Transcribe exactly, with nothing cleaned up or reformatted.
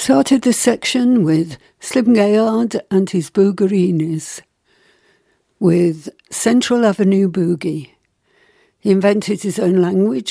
Started this section with Slim Gaillard and his Boogerinis, with Central Avenue Boogie. He invented his own language